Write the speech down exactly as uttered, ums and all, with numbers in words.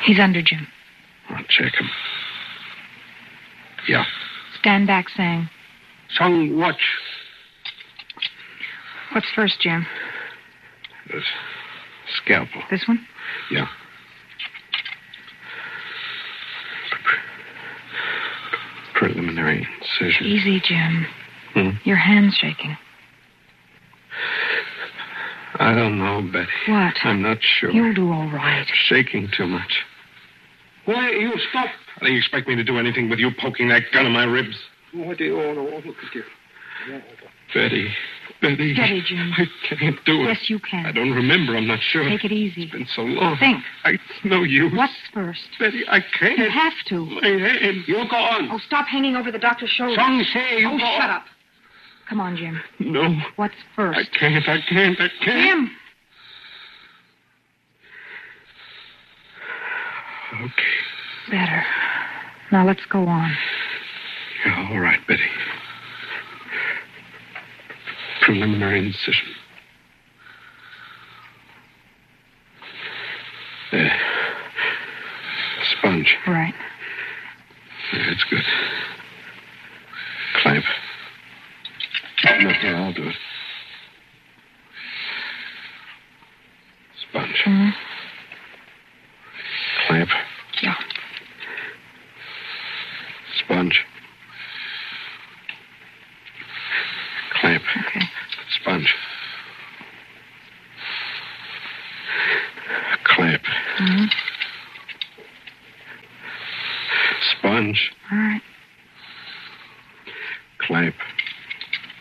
He's under, Jim. I'll check him. Yeah. Stand back, Sang. Song, watch. What's first, Jim? This scalpel. This one? Yeah. Preliminary incision. Easy, Jim. Hmm? Your hand's shaking. I don't know, Betty. What? I'm not sure. You'll do all right. Shaking too much. Why, you stop. How do you expect me to do anything with you poking that gun in my ribs? What do you want to look at you? Betty. Betty. Steady, Jim. I can't do it. Yes, you can. I don't remember. I'm not sure. Take it easy. It's been so long. Think. I, it's no use. What's first? Betty, I can't. You have to. My hand. You go on. Oh, stop hanging over the doctor's shoulder. Song say you oh, go shut on. up. Come on, Jim. No. What's first? I can't. I can't. I can't. Jim! Okay. Better. Now let's go on. Yeah, all right, Betty. Preliminary incision. There. Sponge. Right. Yeah, that's good. Clamp. No, here, I'll do it. Sponge. Mm-hmm. Clamp. Yeah. Sponge. Clamp. Okay. Sponge. Clamp. Mm-hmm.